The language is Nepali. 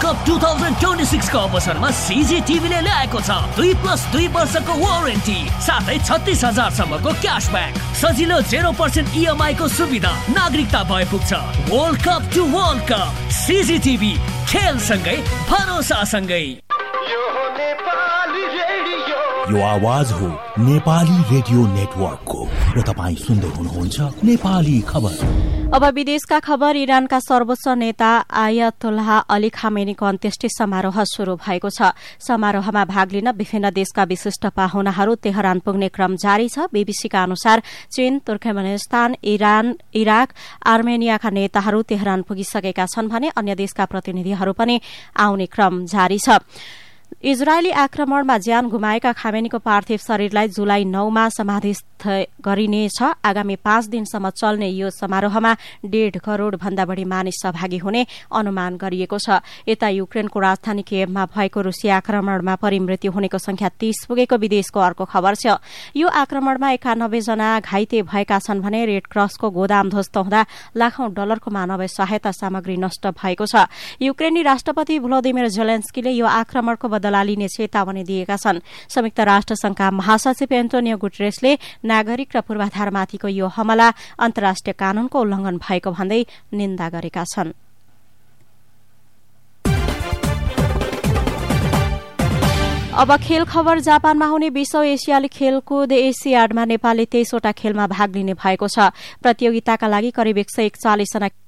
कप 2026 को अवसरमा CGTV ले ल्याएको छ 2+2 वर्षको वारेन्टी साथै 36,000 सम्मको क्याशब्याक, सजिलो 0% EMI को सुविधा, नागरिकता भए पुग्छ। World cup to world cup, CGTV, खेल सँगै भरोसा सँगै। यो आवाज हो नेपाली रेडियो नेटवर्कको र तपाईं सुन्दै हुनुहुन्छ नेपाली खबर। अब विदेशका खबर। इरानका सर्वोच्च नेता आयतुल्लाह अली खामेनीको अन्त्येष्टि समारोह शुरू भएको छ। समारोहमा भाग लिन विभिन्न देशका विशिष्ट पाहुनाहरू तेहरान पुग्ने क्रम जारी छ। बीबीसीका अनुसार चीन, तुर्कमेनिस्तान, इरान, इराक, आर्मेनियाका नेताहरू तेहरान पुगिसकेका छन् भने अन्य देशका प्रतिनिधिहरू पनि आउने क्रम जारी छ। इजरायली आक्रमणमा ज्यान गुमाएका खामेनीको पार्थिव शरीरलाई जुलाई 9 मा समाधिस्थ गरिनेछ। आगामी 5 दिनसम्म चल्ने यो समारोहमा 1.5 करोड़ भन्दा बढ़ी मानिस सहभागी हुने अनुमान गरिएको छ। यता युक्रेनको राजधानी कियभमा भएको रूसी आक्रमणमा परिमृत्यु हुनेको संख्या 30 पुगेको विदेशको अर्को खबर छ। यो आक्रमणमा 91 जना घाइते भएका छन् भने रेड क्रसको गोदाम ध्वस्त हुँदा लाखौं डलरको मानवीय सहायता सामग्री नष्ट भएको छ। युक्रेनी राष्ट्रपति भ्लोदिमिर जेलेन्स्कीले यो आक्रमणको बदला लिने चेतावनी दिएका छन्। संयुक्त राष्ट्र संघका महासचिव एन्टोनियो गुटेरेसले नागरिक र पूर्वाधारमाथिको यो हमला अन्तर्राष्ट्रिय कानूनको उल्लंघन भएको भन्दै निन्दा गरेका छन्। अब खेल खबर। जापानमा हुने विश्व एसियाली खेलकुद एसियाडमा नेपालले 23 वटा खेलमा भाग लिने भएको छ। प्रतियोगिताका लागि करिब 141 जना